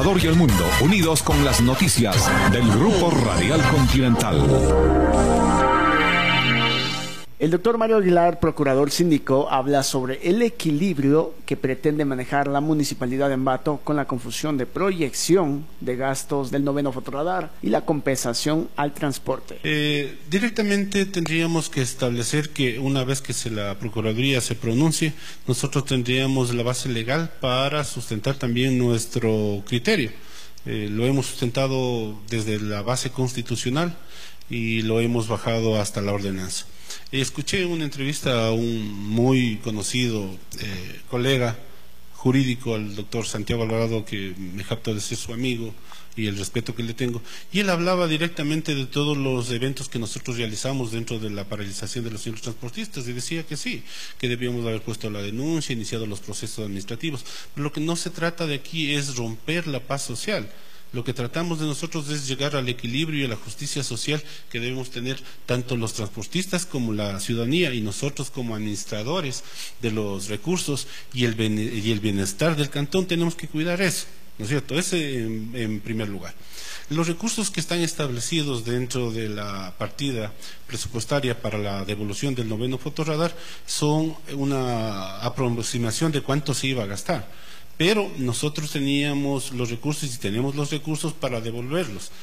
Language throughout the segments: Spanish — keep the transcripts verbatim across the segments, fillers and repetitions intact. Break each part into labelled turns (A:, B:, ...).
A: Ecuador y el mundo, unidos con las noticias del Grupo Radial Continental.
B: El doctor Mario Aguilar, procurador síndico, habla sobre el equilibrio que pretende manejar la municipalidad de Ambato con la confusión de proyección de gastos del noveno fotorradar y la compensación al transporte.
C: Eh, directamente tendríamos que establecer que una vez que se la Procuraduría se pronuncie, nosotros tendríamos la base legal para sustentar también nuestro criterio. Eh, lo hemos sustentado desde la base constitucional y lo hemos bajado hasta la ordenanza. Escuché una entrevista a un muy conocido eh, colega jurídico, al doctor Santiago Alvarado, que me jacto de ser su amigo y el respeto que le tengo, y él hablaba directamente de todos los eventos que nosotros realizamos dentro de la paralización de los señores transportistas, y decía que sí, que debíamos haber puesto la denuncia, iniciado los procesos administrativos, pero lo que no se trata de aquí es romper la paz social. Lo que tratamos de nosotros es llegar al equilibrio y a la justicia social que debemos tener tanto los transportistas como la ciudadanía y nosotros como administradores de los recursos y el, y el bienestar del cantón tenemos que cuidar eso, ¿no es cierto? Ese en, en primer lugar. Los recursos que están establecidos dentro de la partida presupuestaria para la devolución del noveno fotorradar son una aproximación de cuánto se iba a gastar. Pero nosotros teníamos los recursos y tenemos los recursos para devolverlos.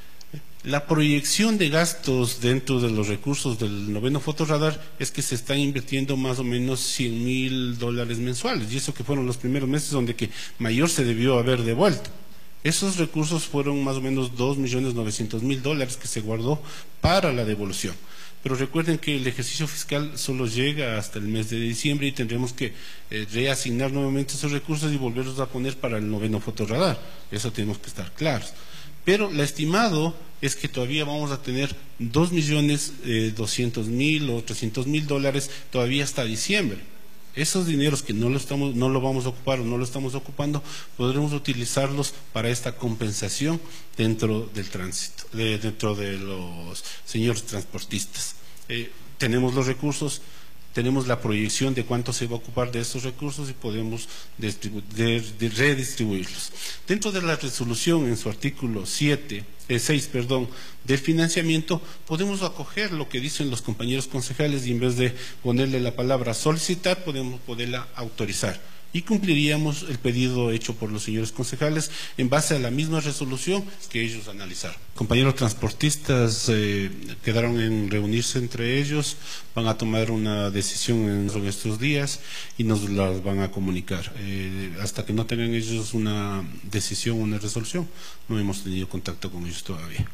C: La proyección de gastos dentro de los recursos del noveno fotorradar es que se están invirtiendo más o menos cien mil dólares mensuales, y eso que fueron los primeros meses donde que mayor se debió haber devuelto. Esos recursos fueron más o menos dos millones novecientos mil dólares que se guardó para la devolución. Pero recuerden que el ejercicio fiscal solo llega hasta el mes de diciembre y tendremos que eh, reasignar nuevamente esos recursos y volverlos a poner para el noveno fotorradar. Eso tenemos que estar claros. Pero lo estimado es que todavía vamos a tener dos millones doscientos mil o trescientos mil dólares todavía hasta diciembre. Esos dineros que no lo, estamos, no lo vamos a ocupar o no lo estamos ocupando, podremos utilizarlos para esta compensación dentro del tránsito, de, dentro de los señores transportistas. Eh, tenemos los recursos, tenemos la proyección de cuánto se va a ocupar de esos recursos y podemos de, de redistribuirlos. Dentro de la resolución, en su artículo siete, eh, seis, perdón, del financiamiento, podemos acoger lo que dicen los compañeros concejales y en vez de ponerle la palabra solicitar, podemos ponerla autorizar. Y cumpliríamos el pedido hecho por los señores concejales en base a la misma resolución que ellos analizaron. Compañeros transportistas eh, quedaron en reunirse entre ellos, van a tomar una decisión en estos días y nos las van a comunicar. Eh, hasta que no tengan ellos una decisión, una resolución, no hemos tenido contacto con ellos todavía.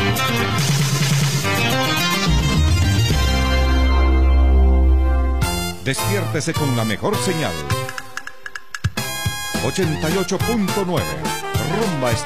A: Despiértese con la mejor señal. ochenta y ocho punto nueve Rumba